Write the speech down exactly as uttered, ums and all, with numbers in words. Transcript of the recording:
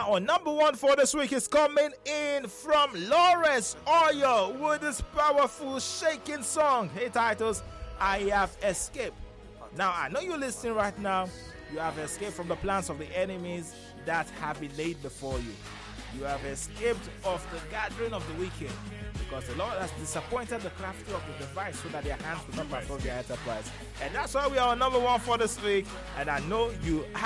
Now, our number one for this week is coming in from Lawrence Oyo with this powerful shaking song. He titles, I Have Escaped. Now, I know you're listening right now. You have escaped from the plans of the enemies that have been laid before you. You have escaped of the gathering of the wicked, because the Lord has disappointed the crafty of the device so that their hands will not perform their enterprise. And that's why we are on number one for this week. And I know you have